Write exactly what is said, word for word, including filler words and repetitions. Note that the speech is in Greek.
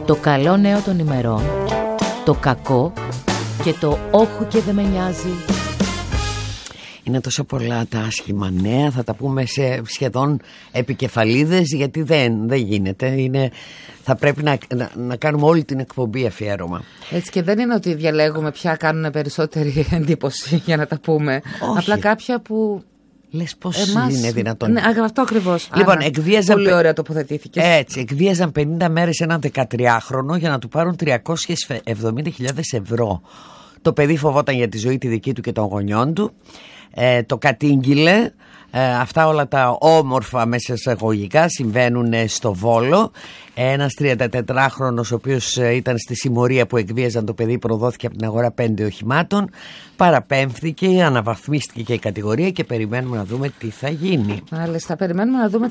το καλό νέο των ημερών, το κακό και το όχου και δεν με νοιάζει. Είναι τόσο πολλά τα άσχημα νέα, θα τα πούμε σε σχεδόν επικεφαλίδες, γιατί δεν, δεν γίνεται. Είναι, θα πρέπει να, να, να κάνουμε όλη την εκπομπή αφιέρωμα. Έτσι, και δεν είναι ότι διαλέγουμε ποια κάνουν περισσότερη εντύπωση για να τα πούμε. Όχι. Απλά κάποια που... Λες πώς εμάς... είναι δυνατόν. Ναι, αυτό ακριβώς. Λοιπόν, Άννα, εκβίαζαν... πολύ ωραία τοποθετήθηκες. Έτσι, εκβίαζαν πενήντα μέρες έναν δεκατριάχρονο για να του πάρουν τριακόσιες εβδομήντα χιλιάδες ευρώ. Το παιδί φοβόταν για τη ζωή τη δική του και των γονιών του. Ε, το κατήγγειλε. Ε, αυτά όλα τα όμορφα μέσα εισαγωγικά συμβαίνουν στο Βόλο. Ένας τριαντατετράχρονος, ο οποίος ήταν στη συμμορία που εκβίαζαν το παιδί, προδόθηκε από την αγορά πέντε οχημάτων, παραπέμφθηκε, αναβαθμίστηκε και η κατηγορία και περιμένουμε να δούμε τι θα γίνει. Μάλιστα, περιμένουμε να δούμε